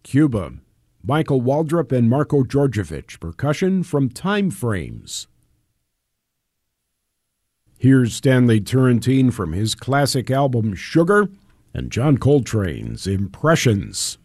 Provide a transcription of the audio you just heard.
Cuba, Michael Waldrop and Marko Djordjevic, percussion from Time Frames. Here's Stanley Turrentine from his classic album Sugar and John Coltrane's Impressions.